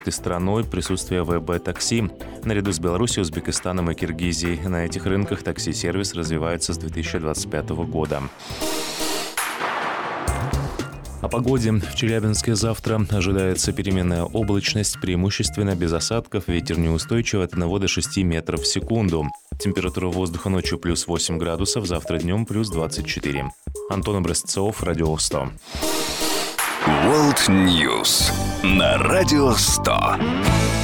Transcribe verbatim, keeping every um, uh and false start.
этой страной присутствие ВБ-такси. Наряду с Беларусью, Узбекистаном и Киргизией на этих рынках такси-сервис развивается с две тысячи двадцать пятого года. О погоде. В Челябинске завтра ожидается переменная облачность, преимущественно без осадков, ветер неустойчивый от одного до шести метров в секунду. Температура воздуха ночью плюс восемь градусов, завтра днем плюс двадцать четыре. Антон Образцов, Радио сто. World News на Радио сто.